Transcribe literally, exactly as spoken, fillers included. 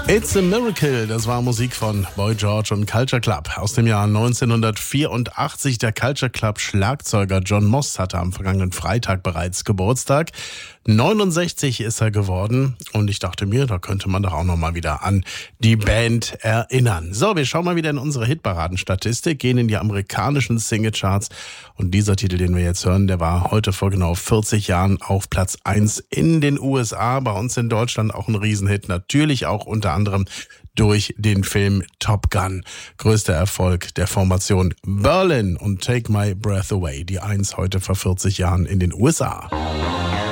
It's a Miracle, das war Musik von Boy George und Culture Club aus dem Jahr neunzehnhundertvierundachtzig. Der Culture Club Schlagzeuger John Moss hatte am vergangenen Freitag bereits Geburtstag. neunundsechzig ist er geworden und ich dachte mir, da könnte man doch auch noch mal wieder an die Band erinnern. So, wir schauen mal wieder in unsere Hitparaden-Statistik, gehen in die amerikanischen Singlecharts und dieser Titel, den wir jetzt hören, der war heute vor genau vierzig Jahren auf Platz eins in den U S A, bei uns in Deutschland auch ein Riesenhit, natürlich auch unter anderem durch den Film Top Gun. Größter Erfolg der Formation Berlin und Take My Breath Away, die eins heute vor vierzig Jahren in den U S A.